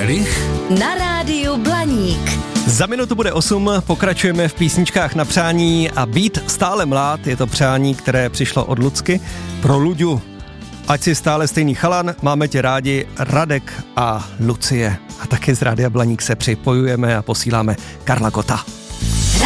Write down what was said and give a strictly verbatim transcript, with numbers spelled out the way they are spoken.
Gerich na rádiu Blaník. Za minutu bude osm, pokračujeme v písničkách na přání a být stále mlád je to přání, které přišlo od Lucky pro Luďu. Ať si stále stejný chalan, máme tě rádi, Radek a Lucie. A taky z Rádia Blaník se připojujeme a posíláme Karla Gota.